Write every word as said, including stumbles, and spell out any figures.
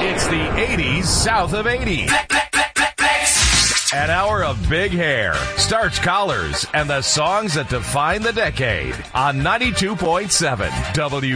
It's the eighties south of eighty. An hour of big hair, starch collars, and the songs that define the decade on ninety-two point seven W